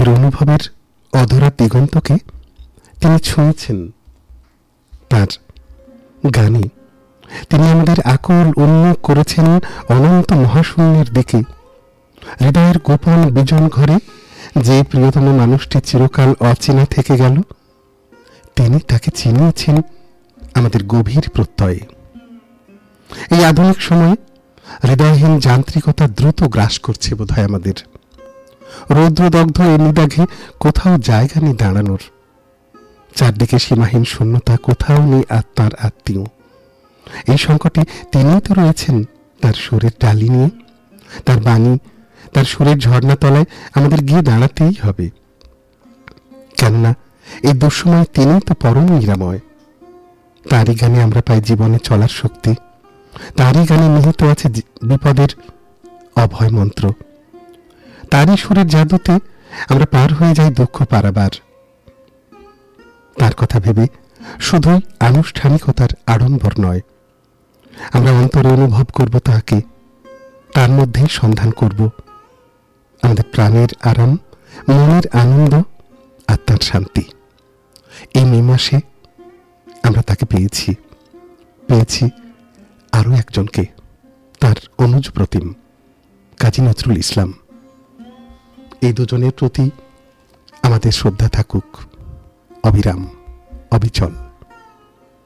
আমাদের অনুভবের অধরা দিগন্তকে তিনি ছুঁয়েছেন তার গানে। তিনি আমাদের আকল উন্মুখ করেছেন অনন্ত মহাশূন্যের দিকে। হৃদয়ের গোপন বিজন ঘরে যে প্রিয়তম মানুষটি চিরকাল অচেনা থেকে গেল, তিনি তাকে চিনিয়েছেন আমাদের গভীর প্রত্যয়ে। এই আধুনিক সময়ে হৃদয়হীন যান্ত্রিকতা দ্রুত গ্রাস করছে বোধহয় আমাদের। রৌদ্রদগ্ধ এ নিদাঘে কোথাও জায়গা নেই দাঁড়ানোর। চারদিকে সীমাহীন শূন্যতা, কোথাও নেই আত্মার আত্মীয়। এই সংকটে তিনিই তো রয়েছেন তার সুরের ডালি নিয়ে। তার বাণী, তার সুরের ঝর্ণাতলায় আমাদের গিয়ে দাঁড়াতেই হবে, কেননা এই দুঃসময় তিনিই তো পরম নিরাময়। তারই গানে আমরা পাই জীবনে চলার শক্তি। তারই গানে নিহিত আছে বিপদের অভয় মন্ত্র। তারই সুরের জাদুতে আমরা পার হয়ে যাই দুঃখ পারাবার। তার কথা ভেবে শুধুই আনুষ্ঠানিকতার আড়ম্বর নয়, আমরা অন্তরে অনুভব করব তাকে, তার মধ্যেই সন্ধান করব আমাদের প্রাণের আরাম, মনের আনন্দ, আত্মার শান্তি। এই মে মাসে আমরা তাকে পেয়েছি আরো একজনকে, তার অনুজ প্রতিম কাজী নজরুল ইসলাম। এই দুজনের প্রতি আমাদের শ্রদ্ধা থাকুক অবিরাম, অবিচল।